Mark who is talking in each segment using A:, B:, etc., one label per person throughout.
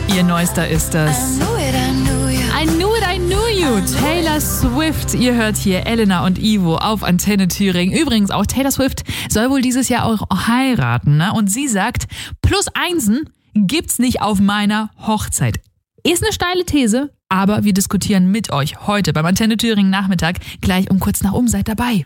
A: Ihr neuester ist das. I knew you. Taylor Swift. Ihr hört hier Elena und Ivo auf Antenne Thüringen. Übrigens, auch Taylor Swift soll wohl dieses Jahr auch heiraten, ne? Und sie sagt, +1 gibt's nicht auf meiner Hochzeit. Ist eine steile These, aber wir diskutieren mit euch heute beim Antenne Thüringen Nachmittag. Gleich um kurz nach seid dabei.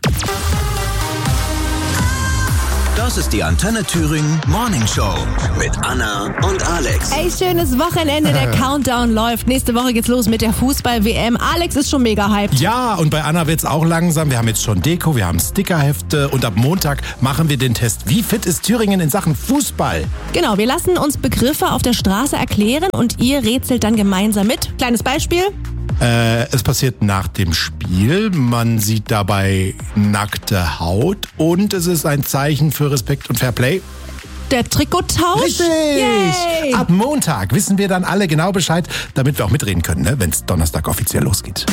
B: Das ist die Antenne Thüringen Morning Show mit Anna und Alex.
C: Ey, schönes Wochenende, der Countdown läuft. Nächste Woche geht's los mit der Fußball-WM. Alex ist schon mega hyped.
D: Ja, und bei Anna wird's auch langsam. Wir haben jetzt schon Deko, wir haben Stickerhefte und ab Montag machen wir den Test. Wie fit ist Thüringen in Sachen Fußball?
C: Genau, wir lassen uns Begriffe auf der Straße erklären und ihr rätselt dann gemeinsam mit. Kleines Beispiel.
D: Es passiert nach dem Spiel, man sieht dabei nackte Haut und es ist ein Zeichen für Respekt und Fairplay.
C: Der Trikottausch.
D: Richtig!
C: Yay.
D: Ab Montag wissen wir dann alle genau Bescheid, damit wir auch mitreden können, ne, wenn es Donnerstag offiziell losgeht.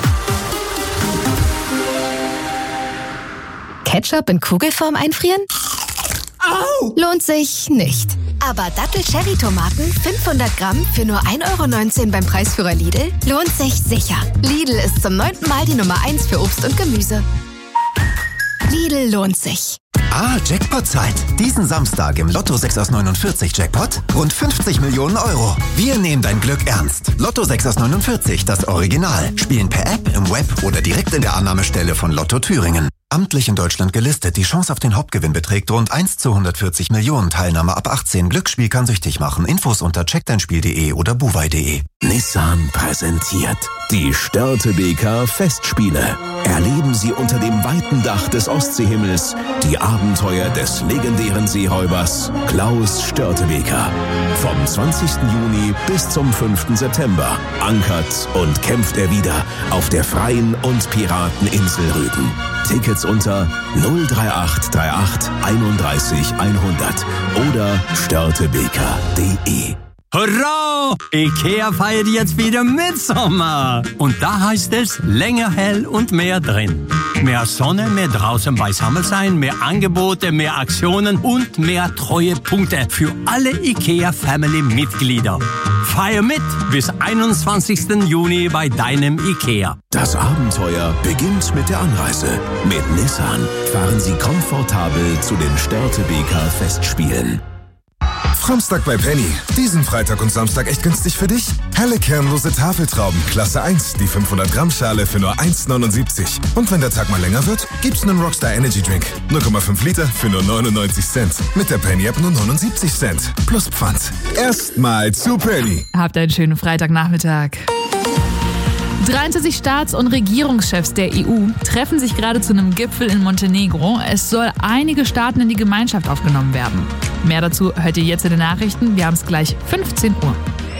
E: Ketchup in Kugelform einfrieren?
D: Au!
E: Lohnt sich nicht. Aber Dattel-Cherry-Tomaten 500 Gramm für nur 1,19 € beim Preisführer Lidl lohnt sich sicher. Lidl ist zum 9. Mal die Nummer 1 für Obst und Gemüse. Lidl lohnt sich.
B: Jackpot-Zeit. Diesen Samstag im Lotto 6 aus 49 Jackpot rund 50 Millionen Euro. Wir nehmen dein Glück ernst. Lotto 6 aus 49, das Original. Spielen per App, im Web oder direkt in der Annahmestelle von Lotto Thüringen. Amtlich in Deutschland gelistet. Die Chance auf den Hauptgewinn beträgt rund 1:140 Millionen. Teilnahme ab 18. Glücksspiel kann süchtig machen. Infos unter checkdeinspiel.de oder buwei.de.
F: Nissan präsentiert die Störtebeker Festspiele. Erleben Sie unter dem weiten Dach des Ostseehimmels die Abenteuer des legendären Seeräubers Klaus Störtebeker. Vom 20. Juni bis zum 5. September ankert und kämpft er wieder auf der freien und Pirateninsel Rügen. Tickets unter 03838 31 100 oder störtebeker.de.
G: Hurra! IKEA feiert jetzt wieder Mitsommer. Und da heißt es länger hell und mehr drin. Mehr Sonne, mehr draußen beisammen sein, mehr Angebote, mehr Aktionen und mehr Treuepunkte für alle IKEA-Family-Mitglieder. Feier mit bis 21. Juni bei deinem IKEA.
F: Das Abenteuer beginnt mit der Anreise. Mit Nissan fahren Sie komfortabel zu den Störtebeker Festspielen.
H: Samstag bei Penny. Diesen Freitag und Samstag echt günstig für dich? Helle kernlose Tafeltrauben, Klasse 1, die 500 Gramm Schale für nur 1,79. Und wenn der Tag mal länger wird, gibt's einen Rockstar Energy Drink. 0,5 Liter für nur 99 Cent. Mit der Penny App nur 79 Cent. Plus Pfand. Erstmal zu Penny.
A: Habt einen schönen Freitagnachmittag. 23 Staats- und Regierungschefs der EU treffen sich gerade zu einem Gipfel in Montenegro. Es soll einige Staaten in die Gemeinschaft aufgenommen werden. Mehr dazu hört ihr jetzt in den Nachrichten. Wir haben es gleich 15 Uhr.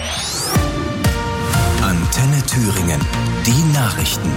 B: Antenne Thüringen. Die Nachrichten.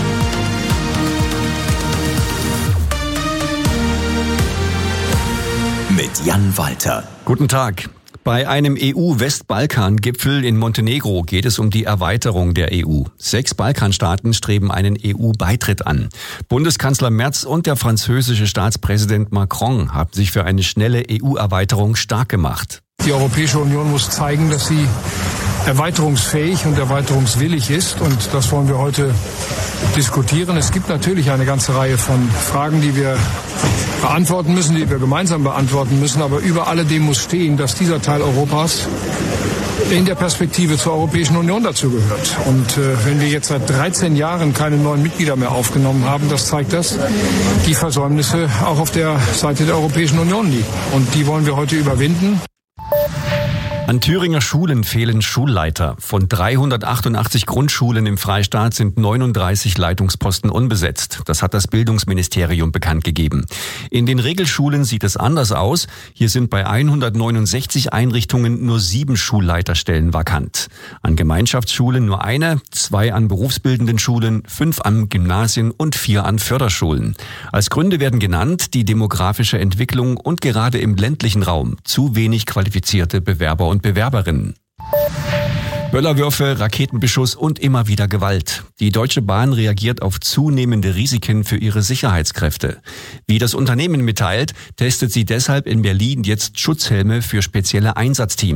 B: Mit Jan Walter.
I: Guten Tag. Bei einem EU-Westbalkan-Gipfel in Montenegro geht es um die Erweiterung der EU. 6 Balkanstaaten streben einen EU-Beitritt an. Bundeskanzler Merz und der französische Staatspräsident Macron haben sich für eine schnelle EU-Erweiterung stark gemacht.
J: Die Europäische Union muss zeigen, dass sie erweiterungsfähig und erweiterungswillig ist. Und das wollen wir heute diskutieren. Es gibt natürlich eine ganze Reihe von Fragen, die wir beantworten müssen, die wir gemeinsam beantworten müssen. Aber über alledem muss stehen, dass dieser Teil Europas in der Perspektive zur Europäischen Union dazugehört. Und wenn wir jetzt seit 13 Jahren keine neuen Mitglieder mehr aufgenommen haben, das zeigt, dass die Versäumnisse auch auf der Seite der Europäischen Union liegen. Und die wollen wir heute überwinden.
I: An Thüringer Schulen fehlen Schulleiter. Von 388 Grundschulen im Freistaat sind 39 Leitungsposten unbesetzt. Das hat das Bildungsministerium bekannt gegeben. In den Regelschulen sieht es anders aus. Hier sind bei 169 Einrichtungen nur 7 Schulleiterstellen vakant. An Gemeinschaftsschulen nur eine, 2 an berufsbildenden Schulen, 5 an Gymnasien und 4 an Förderschulen. Als Gründe werden genannt die demografische Entwicklung und gerade im ländlichen Raum zu wenig qualifizierte Bewerber und Bewerberinnen. Böllerwürfe, Raketenbeschuss und immer wieder Gewalt. Die Deutsche Bahn reagiert auf zunehmende Risiken für ihre Sicherheitskräfte. Wie das Unternehmen mitteilt, testet sie deshalb in Berlin jetzt Schutzhelme für spezielle Einsatzteams.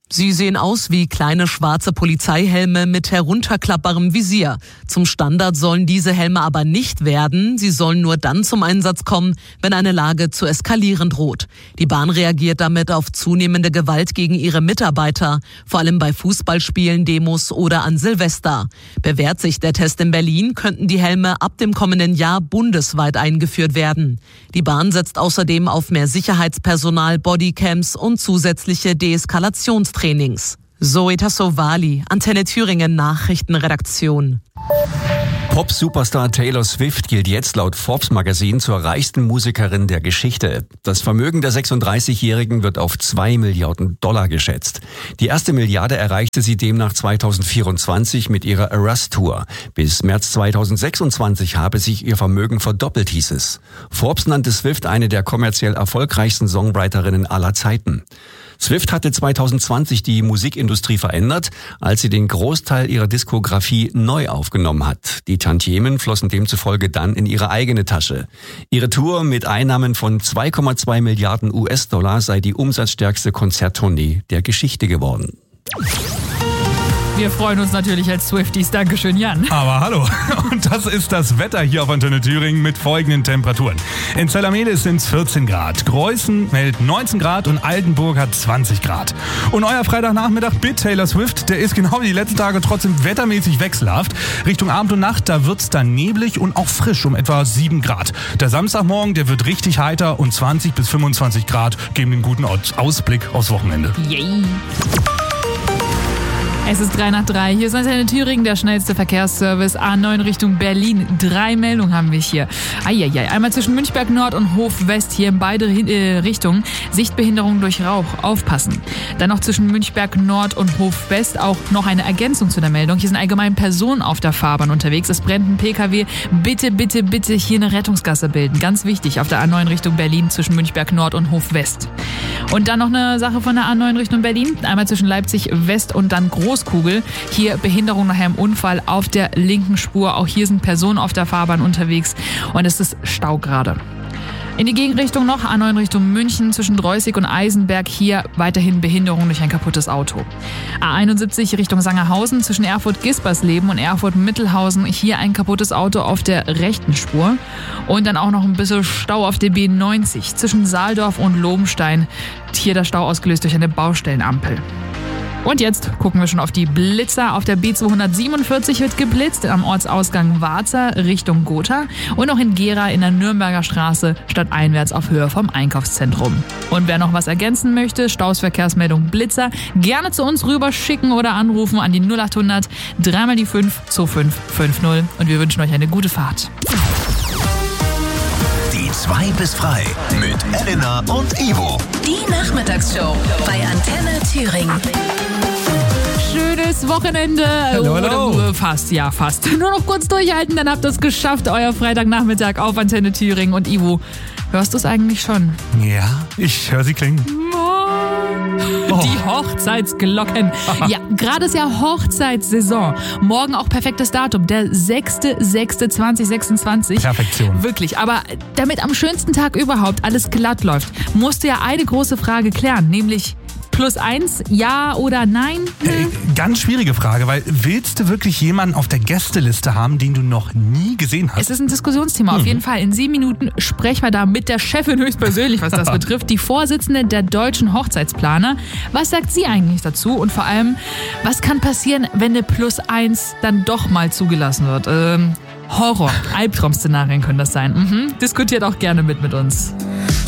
K: Sie sehen aus wie kleine schwarze Polizeihelme mit herunterklappbarem Visier. Zum Standard sollen diese Helme aber nicht werden. Sie sollen nur dann zum Einsatz kommen, wenn eine Lage zu eskalieren droht. Die Bahn reagiert damit auf zunehmende Gewalt gegen ihre Mitarbeiter, vor allem bei Fußballspielen, Demos oder an Silvester. Bewährt sich der Test in Berlin, könnten die Helme ab dem kommenden Jahr bundesweit eingeführt werden. Die Bahn setzt außerdem auf mehr Sicherheitspersonal, Bodycams und zusätzliche Deeskalationstrainings. Zoe Tassovali, Antenne Thüringen Nachrichtenredaktion.
I: Pop-Superstar Taylor Swift gilt jetzt laut Forbes Magazin zur reichsten Musikerin der Geschichte. Das Vermögen der 36-Jährigen wird auf $2 Milliarden geschätzt. Die erste Milliarde erreichte sie demnach 2024 mit ihrer Eras Tour. Bis März 2026 habe sich ihr Vermögen verdoppelt, hieß es. Forbes nannte Swift eine der kommerziell erfolgreichsten Songwriterinnen aller Zeiten. Swift hatte 2020 die Musikindustrie verändert, als sie den Großteil ihrer Diskografie neu aufgenommen hat. Die Tantiemen flossen demzufolge dann in ihre eigene Tasche. Ihre Tour mit Einnahmen von 2,2 Milliarden US-Dollar sei die umsatzstärkste Konzerttournee der Geschichte geworden.
A: Wir freuen uns natürlich als Swifties. Dankeschön, Jan.
L: Aber hallo. Und das ist das Wetter hier auf Antenne Thüringen mit folgenden Temperaturen. In Zellermelis sind es 14 Grad. Greußen meldet 19 Grad und Altenburg hat 20 Grad. Und euer Freitagnachmittag mit Taylor Swift, der ist genau wie die letzten Tage trotzdem wettermäßig wechselhaft. Richtung Abend und Nacht, da wird's dann neblig und auch frisch um etwa 7 Grad. Der Samstagmorgen, der wird richtig heiter und 20 bis 25 Grad geben den guten Ausblick aufs Wochenende.
A: Yay. Es ist 3 nach 3. Hier ist Antenne Thüringen, der schnellste Verkehrsservice. A9 Richtung Berlin. 3 Meldungen haben wir hier. Eieiei. Einmal zwischen Münchberg Nord und Hof West, hier in beide Richtungen. Sichtbehinderung durch Rauch. Aufpassen. Dann noch zwischen Münchberg Nord und Hof West auch noch eine Ergänzung zu der Meldung. Hier sind allgemein Personen auf der Fahrbahn unterwegs. Es brennt ein PKW. Bitte, bitte, bitte hier eine Rettungsgasse bilden. Ganz wichtig auf der A9 Richtung Berlin zwischen Münchberg Nord und Hof West. Und dann noch eine Sache von der A9 Richtung Berlin. Einmal zwischen Leipzig West und dann Großkugel. Hier Behinderung nach einem Unfall auf der linken Spur. Auch hier sind Personen auf der Fahrbahn unterwegs und es ist Stau gerade. In die Gegenrichtung noch, A9 Richtung München zwischen Dreußig und Eisenberg. Hier weiterhin Behinderung durch ein kaputtes Auto. A71 Richtung Sangerhausen zwischen Erfurt-Gispersleben und Erfurt-Mittelhausen. Hier ein kaputtes Auto auf der rechten Spur. Und dann auch noch ein bisschen Stau auf der B90 zwischen Saaldorf und Lobenstein. Hier der Stau ausgelöst durch eine Baustellenampel. Und jetzt gucken wir schon auf die Blitzer. Auf der B247 wird geblitzt am Ortsausgang Warza Richtung Gotha und auch in Gera in der Nürnberger Straße stadteinwärts auf Höhe vom Einkaufszentrum. Und wer noch was ergänzen möchte, Stausverkehrsmeldung Blitzer, gerne zu uns rüber schicken oder anrufen an die 0800 3 die 5 2550 und wir wünschen euch eine gute Fahrt.
B: Die 2 bis frei mit Elena und Ivo.
M: Die Nachmittagsshow bei Antenne Thüringen.
A: Schönes Wochenende. Oder fast, ja fast. Nur noch kurz durchhalten, dann habt ihr es geschafft. Euer Freitagnachmittag auf Antenne Thüringen. Und Ivo, hörst du es eigentlich schon?
L: Ja, ich höre sie klingen.
A: Die Hochzeitsglocken. Ja, gerade ist ja Hochzeitssaison. Morgen auch perfektes Datum, der 6.6.2026.
L: Perfektion.
A: Wirklich, aber damit am schönsten Tag überhaupt alles glatt läuft, musst du ja eine große Frage klären, nämlich +1, ja oder nein?
L: Ganz schwierige Frage, weil willst du wirklich jemanden auf der Gästeliste haben, den du noch nie gesehen hast?
A: Es ist ein Diskussionsthema, auf jeden Fall. In 7 Minuten sprechen wir da mit der Chefin höchstpersönlich, was das betrifft, die Vorsitzende der deutschen Hochzeitsplaner. Was sagt sie eigentlich dazu? Und vor allem, was kann passieren, wenn eine +1 dann doch mal zugelassen wird? Horror, Albtraum-Szenarien können das sein. Diskutiert auch gerne mit uns.